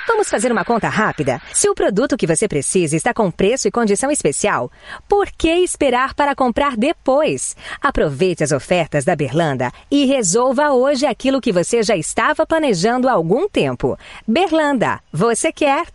Vamos fazer uma conta rápida? Se o produto que você precisa está com preço e condição especial, por que esperar para comprar depois? Aproveite as ofertas da Berlanda e resolva hoje aquilo que você já estava planejando há algum tempo. Berlanda, você quer,